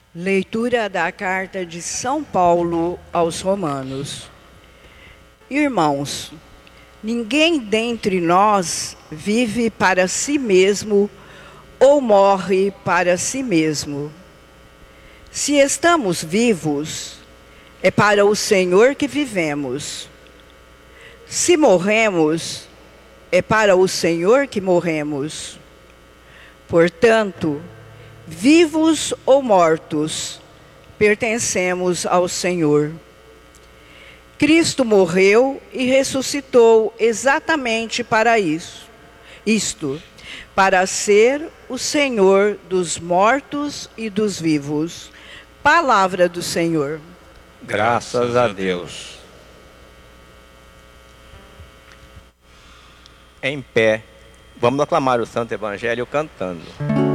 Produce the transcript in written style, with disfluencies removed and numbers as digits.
Leitura da carta de São Paulo aos Romanos. Irmãos, ninguém dentre nós vive para si mesmo ou morre para si mesmo. Se estamos vivos, é para o Senhor que vivemos. Se morremos, é para o Senhor que morremos. Portanto, vivos ou mortos, pertencemos ao Senhor. Cristo morreu e ressuscitou exatamente para isto, para ser o Senhor dos mortos e dos vivos. Palavra do Senhor. Graças a Deus. Em pé, vamos aclamar o Santo Evangelho cantando.